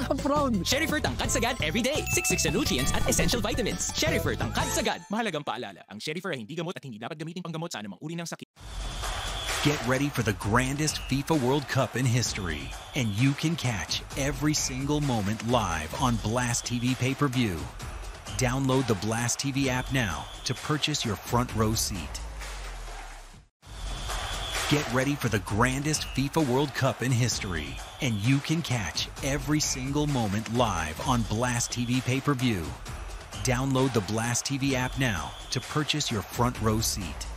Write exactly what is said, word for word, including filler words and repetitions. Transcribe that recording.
Nakaka-proud. Sherifer Tangkad Sagad everyday. six six na nutrients at essential vitamins. Sherifer Tangkad Sagad. Mahalagang paalala, ang Sherifer ay hindi gamot at hindi dapat gamitin panggamot sa anumang uri ng sakit. Get ready for the grandest FIFA World Cup in history, and you can catch every single moment live on Blast T V pay-per-view. Download the Blast T V app now to purchase your front row seat. Get ready for the grandest FIFA World Cup in history, and you can catch every single moment live on Blast T V pay-per-view. Download the Blast T V app now to purchase your front row seat.